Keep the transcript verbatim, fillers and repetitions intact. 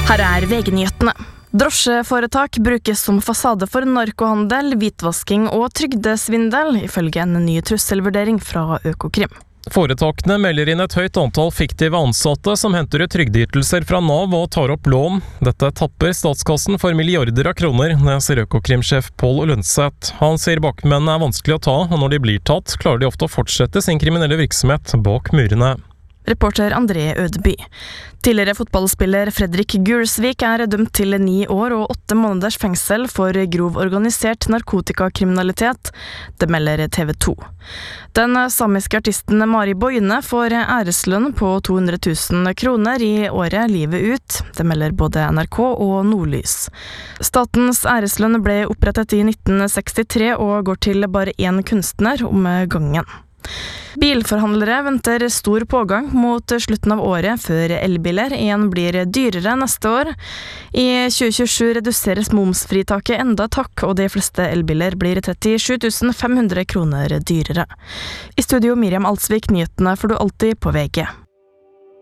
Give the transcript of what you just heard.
Her er V G-nyhetene. Drosjeforetak brukes som fasade for narkohandel, hvitvasking og trygdesvindel, ifølge en ny trusselvurdering fra Økokrim. Foretakene melder inn et høyt antall fiktive ansatte som henter ut trygdeytelser fra Nav og tar opp lån. Dette tapper statskassen for milliarder av kroner, sier Økokrim-sjef Pål Lønseth. Han sier bakmennene er vanskelig å ta, og når de blir tatt, klarer de ofte å fortsette sin kriminelle virksomhet bak murene. Reporter André Ødeby. Tidligere fotballspiller Fredrik Gulsvik er dømt til ni år og åtte måneders fengsel for grov organisert narkotikakriminalitet. Det melder T V to. Den samiske artisten Mari Boine får æreslønn på to hundre tusen kroner i året livet ut. Det melder både N R K og Nordlys. Statens æreslønn ble opprettet i nitten sekstitre og går til bare én kunstner om gangen. Bilforhandlere venter stor pågang mot slutten av året før elbiler igjen blir dyrere neste år. I tjue tjuesju reduseres momsfritaket enda takk, og de fleste elbiler blir trettisju tusen fem hundre kroner dyrere. I studio Miriam Alsvik, nyhetene får du alltid på V G.